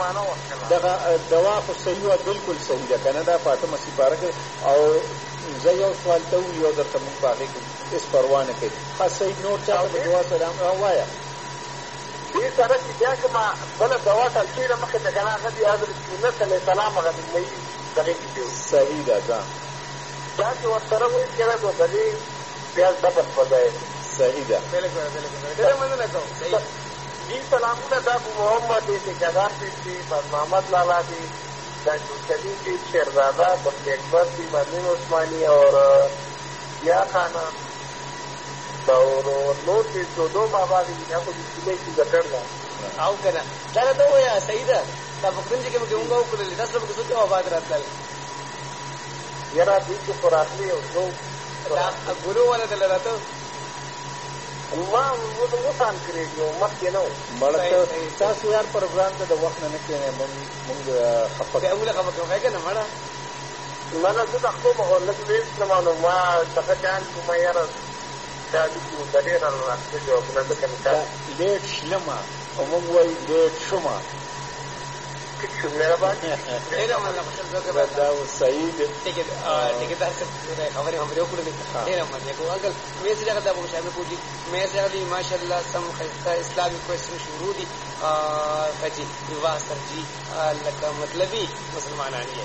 معنا وکړه دغه دوا خو صحیح وه، بالکل صحیح ده که نه. دا فاطمه سپاره کې او زه یو سوال ته یو درته مونږ په هغې کې هېڅ پروا نه کوي. ښه صحیح، نور چا ته په دعا سلام وایه. دې سره چې بیا که ما بله دوا تلچېږه مخکې ته که نه هغه دي حضرت یونس علیه السلام هغه دنیوي دغې کې دي صحیح ده. ځه دا چې ورسره وایي کړه نو د دې بیا ډبل په ځای صحیح ده. ډېره مننه کوم. صحیح دې سلامونه دا ابو محمد دی، ټیکهدار دی، بد محمد لالا دی، دا جوشدین دی، شیرزاده، بخت اکبر دی، مدین عثمانی اور یا خانه اور نور چې دو بابا دي هغه د سیمې کې ذکر ده او که نه دا راته ووایه. صحیح ده. دا پښتون چې کوم مونږ وکړلې تاسو به څوک آباد راتلل یاره دې کې خو راتلي او نو دا ګلو والا دله راته ما وسان کړېږي مخکې نه و مړه تاسو یار پروګرام ته د وخت نه کښېنئ، مونږ خفه بیا موږ خفه کوم که نه مړه نه زه د خپل لږ ویل کړم نو ما څه جان کوم یاره دا لیکو د ډېره راتللي او که نه ځکه لیټ شلمه او مونږ وایي لیټ شومه. مهرباني ډېره مننه خوشحال صاحب دا صحیح دی. ټیکهدار صاحب خبرې وکړلې ډېره مننه کوم. انکل مې چې هغه د ابو شامل پوجي مې چې هغه ماشاءالله سم ښایسته اسلامي کوېسچن شروع دي خجي ویواه سرجي لکه مطلبي مسلمانان یې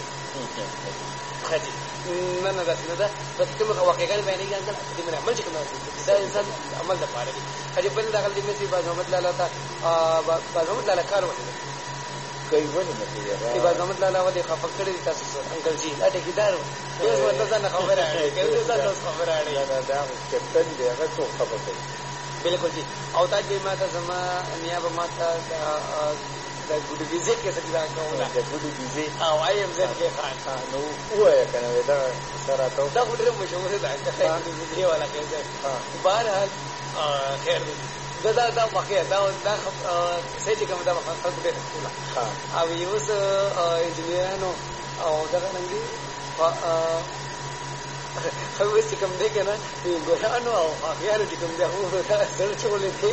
خجي نه نه داسې نه ده بس کوم واقعګانې بیانېږي انکل دې باندې عمل چې کوم دا انسان عمل دپاره دي. خجي بل دغه دې مې باز محمد لالا ته باز محمد لالا کار وکړي کوي ولې نه کوي باز محمد لالا ولې خفه کړی دي تاسو انکل جي دا ټیکهدار و اوس ورته ځان خبره اړې کوي ځان اوس خبره اړې دا کپټن دی هغه څوک خبر کوي. بالکل جی. او تاج به ما ته زما نیابه ما ته د ګوډ ویزې کې څه دا کومه د ګوډ ویزې او آی ایم زد کې خان نو وایه که نه دا سره ته دا ګوډ مشهور ده ګوډ ویزې والا کې بهرحال خیر دی. دا واقع دا صحیح چې کوم دا خلکو ډېر ښکلا او اوس انجینرانو او دغه رنګې خو چې کوم دی که نه ګلانو او خاقیانو چې کوم دی هغو سره چولې دی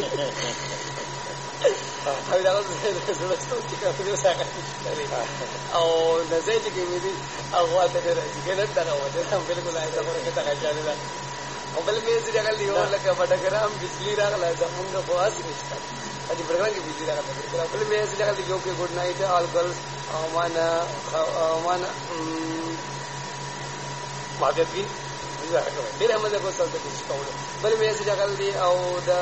او دغه زړه چې کوم دی اوس هغه او نظر چې کوم دی هغو ته ډېر راځي که نه دغه وجه بلکل خبره کې دغه جالې ده. او بل مې چې راغلی یو لکه بډګرام بجلي راغله زمونږ خو هسې نشته دې پروګرام کې بجلي راغله. بل مې چې راغلی یو کې ګوډ نایټ آل ګرلز او مانا معدتین ډېر مزه کو سره د کولو. بل مې چې راغلی او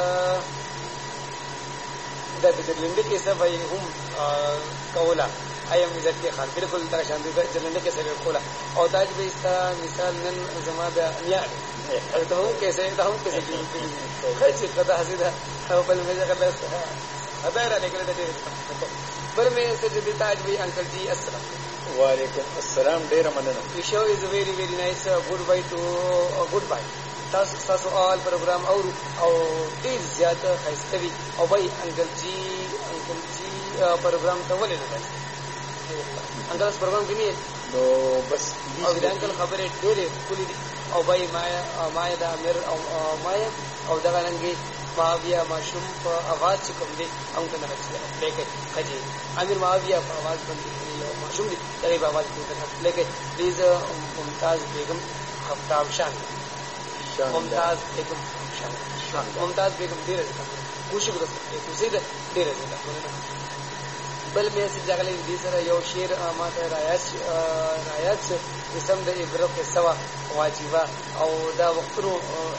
د جرلنډي کې څه وایي هم کوله ایم عزت کې خان بالکل دا شان دي جرلنډي کې څه کوله او دا چې استا مثال نن زما د انیا ته هم کیسه ته هم کیسه خچ قدا حسیدا او بل مې ځکه ادا را لیکل دي. بل مې سجد تاج وی انکل جی السلام وعلیکم السلام. ډېره مننه. The show is very very nice. Goodbye. تاسو آل پروګرام او ډېر زیات ښایسته وي او بای انکل جی پروګرام ته ولې نه راځي انکل اوس پروګرام کې نه نو بس او د انکل خبرې ډېرې ښکلې دي او بای مایا د امیر او مایا او دغه رنګې معاویه ماشوم په اواز چې کوم دی هغه ته نه راځي لیکن خجي امیر معاویه په اواز باندې یو ماشوم دی دغه په اواز کې ته لیکن پلیز ممتاز بیگم خفتاب شان ممتاز بیگم ډېر کوشش وکړه کوشش ډېر بل مې چې ځغلې دې سره یو شعر ماته رایات قسم د ابرو کې سوا واجبہ او دا وختونو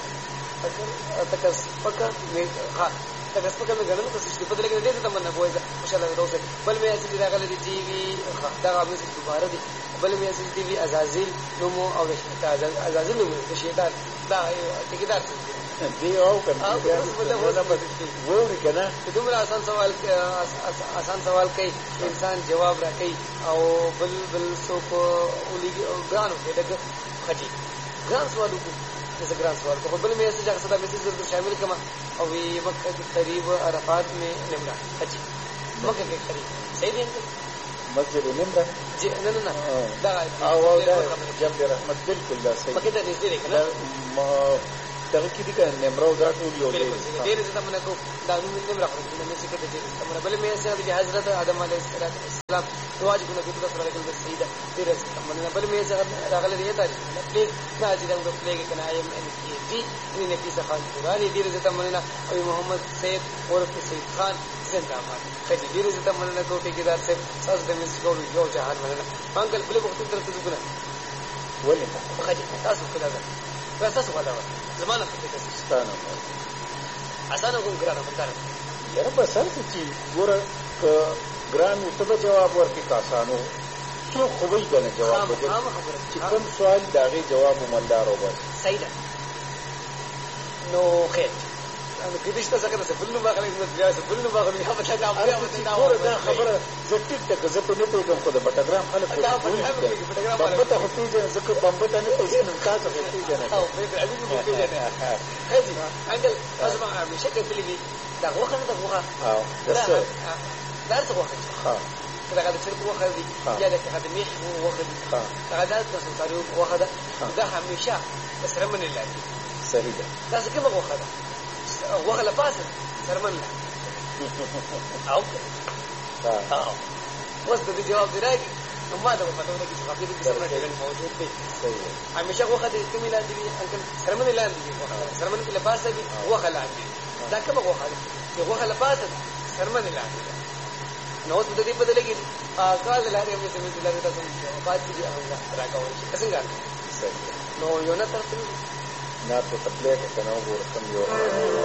تکسپکه مې تکسپکه مې غننه کوشش په دې کې دې ته مننه کوی ان شاء الله دوسه. بل مې چې راغلې دي ټي وي دا غوښمه چې دوباره دي. بل مې چې ټي وي ازازیل نومو او ازازیل نومو د شیطان دا ټیکدار دی او کنه ووري کنه دومره آسان سوال کوي انسان جواب را کوي او بل سو کو ولګي او ګرانو کې دغه خټي ګران سوال وکړي जैसे ग्रांड सवाल को बल में ऐसे जाकर सदा मैसेज जरूर शामिल कमा और ये मक्का के करीब अरफात में निमरा हज मक्का के करीब सही दिन مسجد نمرة जी ना دا او دا جنب رحمت بالکل دا صحیح مکه ته نږدې دی کنه دغه کې دي کنه نمرو دا ټول یو دی ډېر زه تمنا کوم دا نوم نمره خو نه مې څه کېږي تمنا بل مې سره د حضرت آدم علیه السلام دعا چې کوله د سره کې د سیده ډېر تمنا بل مې سره راغله دی ته پلیز نه چې دا پلیګ کنه ایم ان کی ډي نه کې څه خان قرآني ډېر زه تمنا او محمد سید اور سید خان زنده باد کله ډېر زه تمنا کوم ټیکدار صاحب تاسو د مس ګورو یو جهان مننه انکل بل وخت تر څه وګڼه ولې خاطر تاسو کله دا تاسو ولا زمانه په دې ستانه اسانه کوم ګرانه مونږ یاره په سر چې ګوره ګران ته جواب ورکړي کاسانو څو خوبي کنه جواب ورکړي چې کوم سوال داغه جواب مالدار وبس صحیح ده نو خیر انا کديش تاسو څه بل نو باغله بیا بل نو باغله یا په تا دا خبره زټیک ته زه په نته کوم خو د بټګرام خلک بمبته خو پیژنه ځکه بمبته نه پیژنه تاسو خو پیژنه او په علی مو پیژنه هدي انګل اسمع بشكل فيلمي دا وخت دا وخت دا څه وخت ها دا قاعد تصير وخت دي یا دا قاعد مش وخت دي دا قاعد تاسو تعرف وخت دا هميشه بس رمن الله صحیح ده تاسو کوم وخت ده وغلا باسل سرمن او وسط دي جواب دی راکی ما دا په توګه کې څه کې سرمن ډېر موجود دی صحیح همیشه وخت دې کومې لاندې دي انکل سرمن لاندې دي سرمن کې لباس دی وغلا لاندې دا کوم وخت دی وغلا باسل سرمن لاندې نو ته دې په دې کې قال لاره مې ته دې لاره تاسو بعد دې هغه راکاوي څنګه صحیح نو یو نه تر نه ته تپلیک کنه وګورم یو